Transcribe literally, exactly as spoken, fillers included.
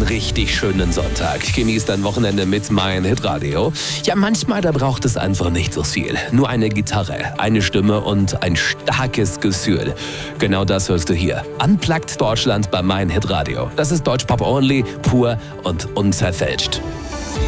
richtig schönen Sonntag. Genießt dein Wochenende mit mein Hitradio. Ja, manchmal, da braucht es einfach nicht so viel. Nur eine Gitarre, eine Stimme und ein starkes Gefühl. Genau das hörst du hier. Unplugged Deutschland bei mein Hitradio. Das ist Deutschpop only, pur und unverfälscht.